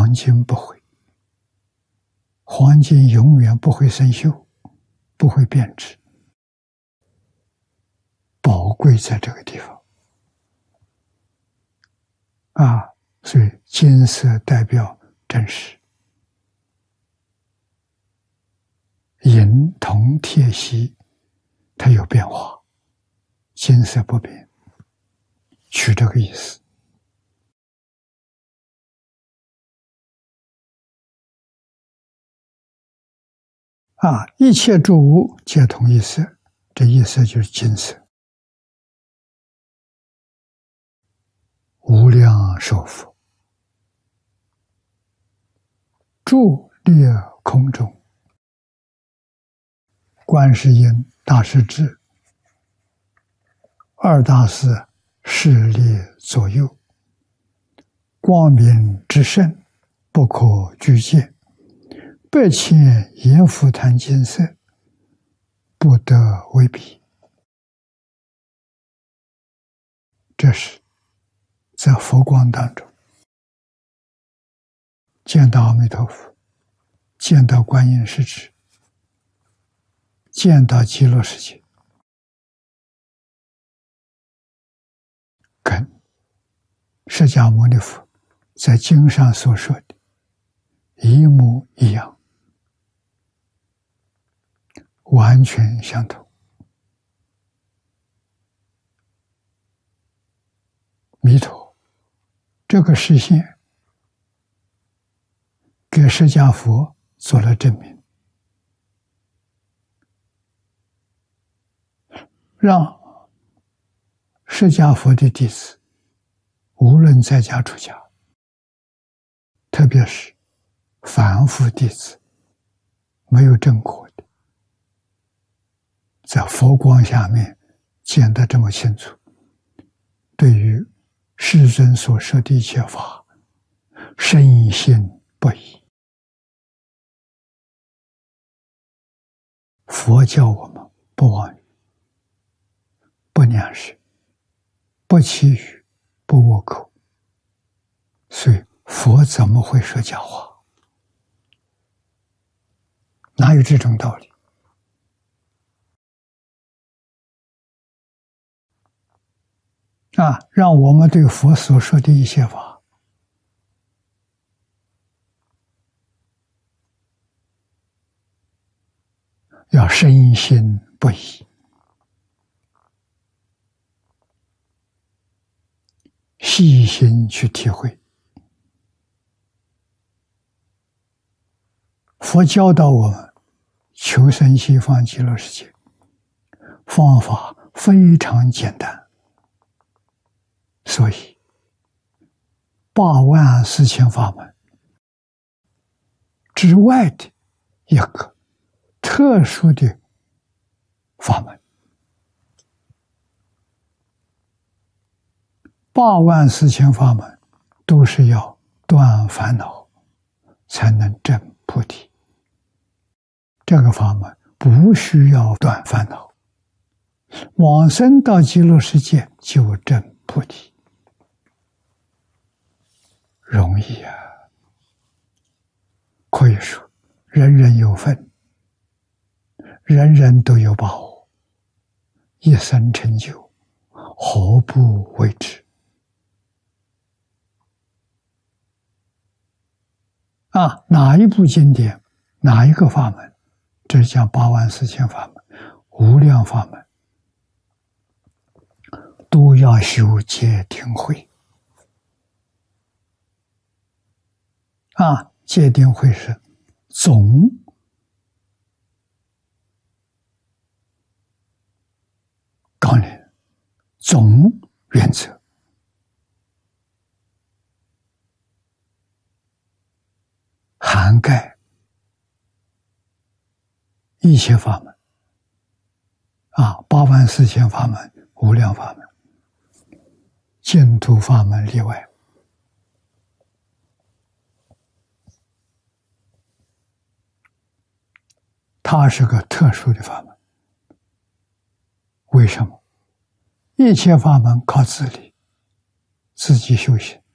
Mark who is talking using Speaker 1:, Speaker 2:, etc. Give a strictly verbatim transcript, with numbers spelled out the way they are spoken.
Speaker 1: 黄金不会，黄金永远不会生锈，不会变质，宝贵在这个地方啊！所以金色代表真实，银、铜、铁、锡它有变化，金色不变，取这个意思。啊，一切诸物皆同一色，这一色就是金色。无量寿佛，住列空中，观世音大势至，二大士势力左右，光明之盛，不可具见。百千阎浮檀金色，不得为比。这是在佛光当中见到阿弥陀佛，见到观音世智，见到极乐世界，跟释迦牟尼佛在经上所说的一模一样，完全相同。弥陀这个实现给释迦佛做了证明，让释迦佛的弟子无论在家出家，特别是凡夫弟子没有证果的，在佛光下面见得这么清楚，对于世尊所说的一切法深信不疑。佛教我们不妄语，不两舌，不绮语，不恶口，所以佛怎么会说假话？哪有这种道理？啊，让我们对佛所说的一切法要深信不疑，细心去体会。佛教导我们求生西方极乐世界，方法非常简单。所以八万四千法门之外的一个特殊的法门，八万四千法门都是要断烦恼才能证菩提。这个法门不需要断烦恼，往生到极乐世界就证菩提。容易啊，可以说人人有份，人人都有把握，一生成就，何不为之？啊，哪一部经典，哪一个法门？这讲八万四千法门，无量法门，都要修戒定慧。啊，戒定慧是总纲领、总原则，涵盖一切法门。啊，八万四千法门，无量法门，净土法门例外。它是个特殊的法门。为什么？一切法门靠自力，自己修行，